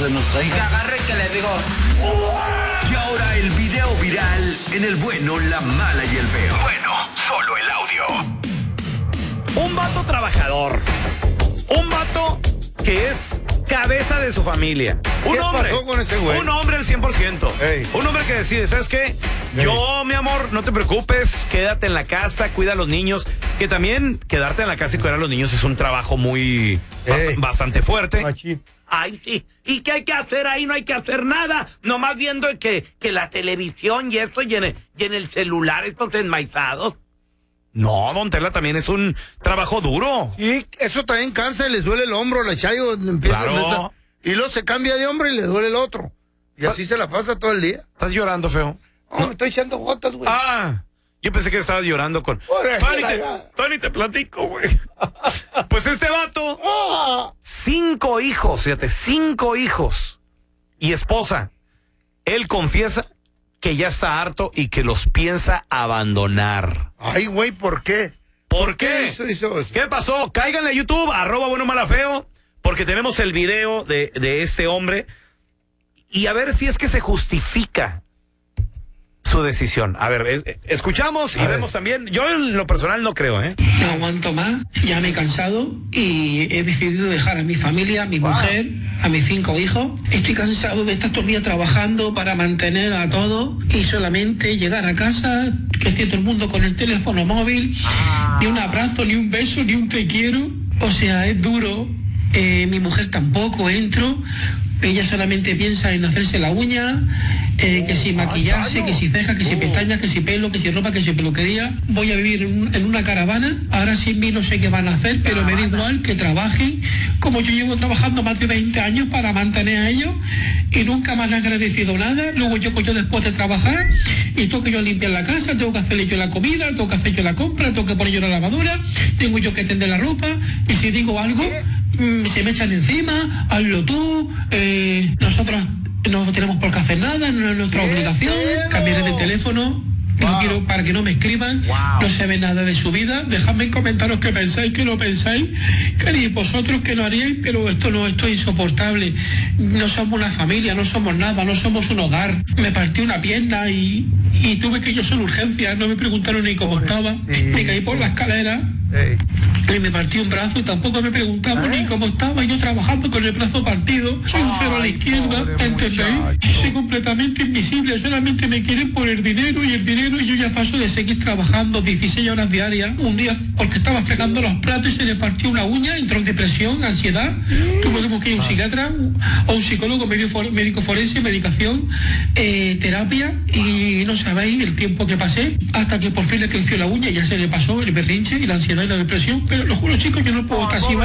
de nuestra hija. Que agarre que le digo. Y ahora el video viral en El Bueno, la Mala y el Feo. Bueno, solo el audio. Un vato trabajador. Un vato que es cabeza de su familia. Un hombre. ¿Qué pasó con ese güey? Un hombre al 100%. Ey. Un hombre que decide, ¿sabes qué? Yo, mi amor, no te preocupes, quédate en la casa, cuida a los niños. Que también quedarte en la casa y cuidar a los niños es un trabajo muy bastante fuerte. Machín. Ay, sí. ¿Y qué hay que hacer ahí? No hay que hacer nada. Nomás viendo que la televisión y esto y en el celular, estos enmaizados. No, don Tela, también es un trabajo duro. Y eso también cansa y les duele el hombro, la chayo empieza Claro. a empezar. Y luego se cambia de hombre y le duele el otro. Y así se la pasa todo el día. ¿Estás llorando, Feo? No, me estoy echando gotas, güey. Ah, yo pensé que estabas llorando con... Tony, te platico, güey. Pues este vato, 5 hijos, fíjate, 5 hijos y esposa. Él confiesa que ya está harto y que los piensa abandonar. Ay, güey, ¿por qué? ¿Por qué? Hizo eso? ¿Qué pasó? Cáiganle a YouTube, @buenomalafeo, porque tenemos el video de este hombre y a ver si es que se justifica su decisión. A ver, escuchamos y vemos también. Yo en lo personal no creo, ¿eh? No aguanto más, ya me he cansado y he decidido dejar a mi familia, a mi mujer, a mis 5 hijos. Estoy cansado de estar todo el día trabajando para mantener a todos y solamente llegar a casa, que esté todo el mundo con el teléfono móvil, ni un abrazo, ni un beso, ni un te quiero. O sea, es duro. Mi mujer tampoco, entro. Ella solamente piensa en hacerse la uña, que si maquillarse, que si cejas, que si pestañas, que si pelo, que si ropa, que si peluquería. Voy a vivir en una caravana. Ahora sin mí no sé qué van a hacer, pero me da igual que trabajen. Como yo llevo trabajando más de 20 años para mantener a ellos y nunca me han agradecido nada. Luego yo después de trabajar y tengo que yo limpiar la casa, tengo que hacerle yo la comida, tengo que hacer yo la compra, tengo que poner yo la lavadora, tengo yo que tender la ropa y si digo algo se me echan encima, hazlo tú, nosotros no tenemos por qué hacer nada, no es nuestra obligación, cambiaré de teléfono, no quiero para que no me escriban, no se ve nada de su vida, dejadme en comentarios qué pensáis, qué no pensáis, qué haréis vosotros, qué no haríais, pero esto es insoportable, no somos una familia, no somos nada, no somos un hogar, me partí una pierna y tuve que ir solo urgencias, no me preguntaron ni cómo estaba, me caí por la escalera. Y me partí un brazo y tampoco me preguntaban ni cómo estaba, yo trabajando con el brazo partido, soy un cero a la izquierda, ¿entendéis? Soy completamente invisible, solamente me quieren por el dinero y yo ya paso de seguir trabajando 16 horas diarias, un día porque estaba fregando los platos y se le partió una uña, entró en depresión, ansiedad, tuvimos que ir a un psiquiatra o un psicólogo, médico forense, medicación, terapia y no sabéis el tiempo que pasé hasta que por fin le creció la uña y ya se le pasó el berrinche y la ansiedad y la depresión, pero lo juro chicos, yo no puedo estar así.